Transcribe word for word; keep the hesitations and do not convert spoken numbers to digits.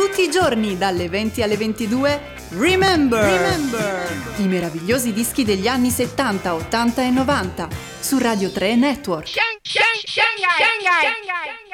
Tutti i giorni dalle venti alle ventidue Remember, Remember i meravigliosi dischi degli anni settanta, ottanta e novanta su Radio tre Network. Shanghai. Shanghai. Shanghai.